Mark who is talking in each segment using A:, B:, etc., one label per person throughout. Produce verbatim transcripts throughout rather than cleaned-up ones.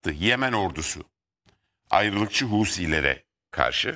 A: Yemen ordusu ayrılıkçı Husilere karşı.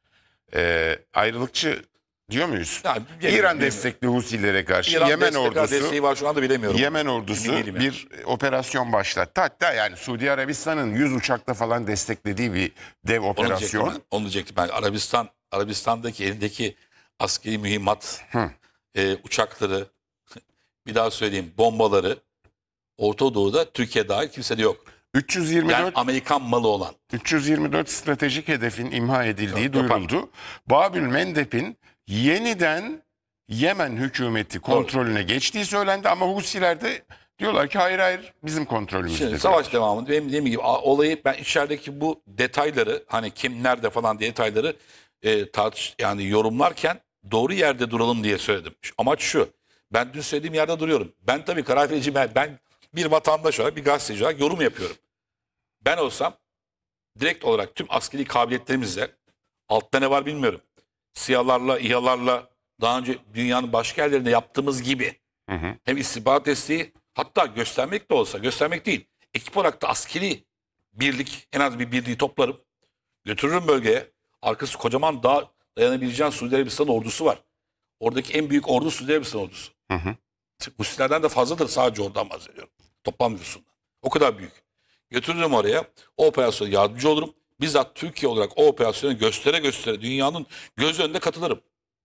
A: Ee, ayrılıkçı diyor muyuz?
B: Ya,
A: İran
B: bilmiyorum.
A: destekli Husilere karşı
B: İran
A: Yemen
B: destek
A: ordusu
B: desteği var şu anda bilemiyorum.
A: Yemen ordusu
B: Emin değilim
A: bir operasyon başlattı. Hatta yani Suudi Arabistan'ın yüz uçakla falan desteklediği bir dev
B: Onu diyecektim
A: operasyon.
B: ben. Onu diyecektim ben. Arabistan, Arabistan'daki elindeki askeri mühimmat, e, uçakları, bir daha söyleyeyim, bombaları Orta Doğu'da Türkiye dahil kimsede yok.
A: üç yüz yirmi dört
B: Yani Amerikan malı olan.
A: üç yüz yirmi dört stratejik hedefin imha edildiği
B: Yok,
A: duyuruldu. Babül Mendeb'in yeniden Yemen hükümeti kontrolüne geçtiği söylendi ama Husiler de diyorlar ki hayır hayır bizim kontrolümüzde.
B: Şimdi savaş devamında benim dediğim gibi a- olayı ben içerideki bu detayları hani kim nerede falan diye detayları e, tartış yani yorumlarken doğru yerde duralım diye söyledim. Şu- Amaç şu. Ben dün söylediğim yerde duruyorum. Ben tabii karar verici ben, ben bir vatandaş olarak bir gazeteci olarak yorum yapıyorum. Ben olsam direkt olarak tüm askeri kabiliyetlerimizle altta ne var bilmiyorum. SİHA'larla, İHA'larla daha önce dünyanın başka yerlerinde yaptığımız gibi
A: Hı hı.
B: hem istihbarat desteği hatta göstermek de olsa göstermek değil. Ekip olarak da askeri birlik en az bir birliği toplarım. Götürürüm bölgeye. Arkası kocaman daha dayanabileceğin Suudi Arabistan ordusu var. Oradaki en büyük ordu Suudi Arabistan ordusu.
A: Hı hı.
B: Husilerden de fazladır sadece oradan bahsediyorum. Toplam nüfusundan. O kadar büyük. Götürürüm oraya. O operasyona yardımcı olurum. Bizzat Türkiye olarak o operasyonu göstere göstere dünyanın göz önünde katılırım.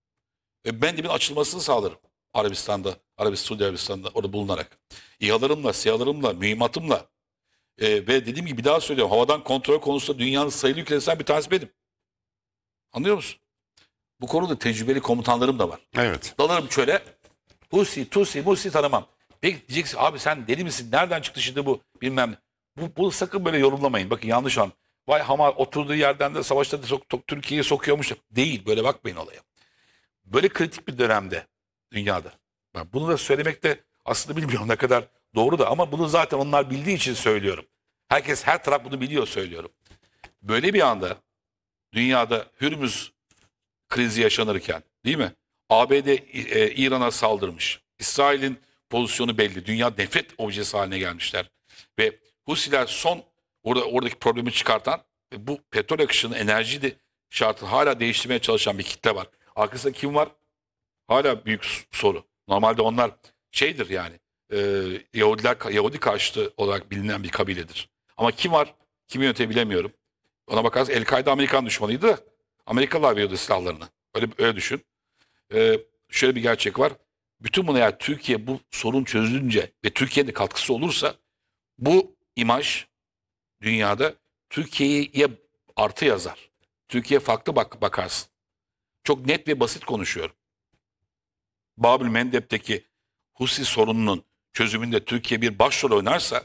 B: Ve Mendeb'in açılmasını sağlarım. Arabistan'da, Arabistan, Suudi Arabistan'da orada bulunarak. İHA'larımla, SİHA'larımla, mühimmatımla e, ve dediğim gibi bir daha söylüyorum. Havadan kontrol konusunda dünyanın sayılı ülkelerinden bir tanesi benim. Anlıyor musun? Bu konuda tecrübeli komutanlarım da var.
A: Evet.
B: Dalarım çöle. Husi, Tusi, Musi tanımam. Peki diyeceksin abi sen deli misin? Nereden çıktı şimdi bu bilmem ne. Bu, bunu sakın böyle yorumlamayın. Bakın yanlış an. Vay ama oturduğu yerden de savaşta da sok, sok- Türkiye'yi sokuyormuş. Değil. Böyle bakmayın olaya. Böyle kritik bir dönemde dünyada. Ben bunu da söylemek de aslında bilmiyorum ne kadar doğru da ama bunu zaten onlar bildiği için söylüyorum. Herkes her taraf bunu biliyor söylüyorum. Böyle bir anda dünyada Hürmüz krizi yaşanırken değil mi? A B D e, İran'a saldırmış. İsrail'in pozisyonu belli. Dünya nefret objesi haline gelmişler. Ve Husiler son orada oradaki problemi çıkartan ve bu petrol akışının enerji de şartını hala değiştirmeye çalışan bir kitle var. Arkasında kim var? Hala büyük s- soru. Normalde onlar şeydir yani e, Yahudiler Yahudi karşıtı olarak bilinen bir kabiledir. Ama kim var? Kimi yönetebilemiyorum. Ona bakarsanız El-Kaide Amerikan düşmanıydı da Amerikalılar veriyordu silahlarını. Öyle, öyle düşün. Ee, şöyle bir gerçek var. Bütün bunu eğer Türkiye bu sorun çözülünce ve Türkiye'nin katkısı olursa bu imaj dünyada Türkiye'ye artı yazar. Türkiye farklı bak bakarsın. Çok net ve basit konuşuyorum. Babül Mendeb'deki Husi sorununun çözümünde Türkiye bir başrol oynarsa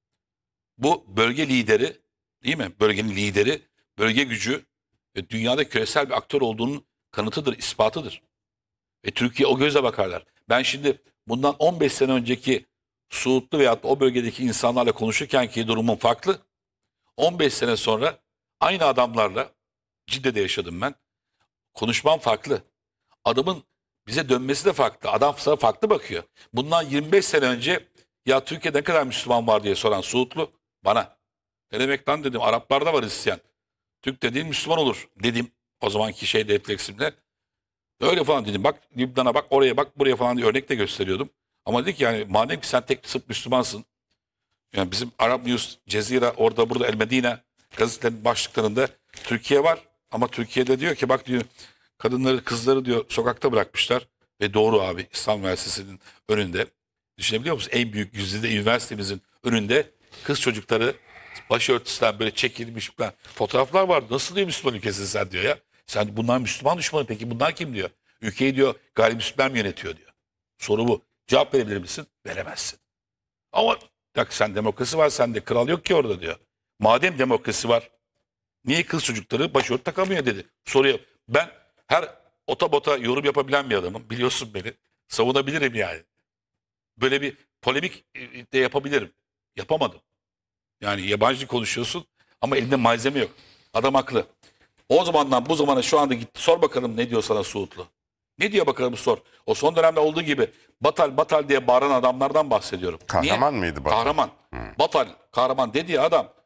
B: bu bölge lideri değil mi? Bölgenin lideri, bölge gücü ve dünyada küresel bir aktör olduğunun kanıtıdır, ispatıdır. Ve Türkiye o gözle bakarlar. Ben şimdi bundan on beş sene önceki Suudlu veyahut da o bölgedeki insanlarla konuşurken ki durumum farklı. on beş sene sonra aynı adamlarla Cidde'de yaşadım ben. Konuşmam farklı. Adamın bize dönmesi de farklı. Adam sana farklı bakıyor. Bundan yirmi beş sene önce ya Türkiye'de ne kadar Müslüman var diye soran Suudlu bana. Ne demek lan dedim. Araplarda var Hristiyan. Türk dediğin Müslüman olur dedim. O zamanki şey refleksimle. Öyle falan dedim. Bak Lübnan'a bak oraya bak buraya falan diye örnek de gösteriyordum. Ama dedik yani madem ki sen tek sırf Müslümansın. Yani bizim Arap News, Cezira orada burada El Medine gazetelerin başlıklarında Türkiye var. Ama Türkiye'de diyor ki bak diyor kadınları kızları diyor sokakta bırakmışlar. Ve doğru abi İslam Üniversitesi'nin önünde. Düşünebiliyor musun? En büyük yüzde üniversitemizin önünde kız çocukları başörtüsünden böyle çekilmiş falan fotoğraflar vardı. Nasıl diyor Müslüman ülkesin sen diyor ya. Sen bunlar Müslüman düşmanı peki bunlar kim diyor. Ülkeyi diyor gayrimüslimler mi yönetiyor diyor. Soru bu. Cevap verebilir misin? Veremezsin. Ama bak sen demokrasi var sende kral yok ki orada diyor. Madem demokrasi var niye kız çocukları başörtü takamıyor dedi. Soruyor. Ben her otobota yorum yapabilen bir adamım. Biliyorsun beni. Savunabilirim yani. Böyle bir polemik de yapabilirim. Yapamadım. Yani yabancı konuşuyorsun ama elinde malzeme yok. Adam haklı. O zamandan bu zamana şu anda gitti. Sor bakalım ne diyor sana Suudlu. Ne diyor bakalım sor. O son dönemde olduğu gibi batal batal diye bağıran adamlardan bahsediyorum.
A: Kahraman
B: Niye?
A: mıydı Batal?
B: Kahraman. Batal, kahraman dediği adam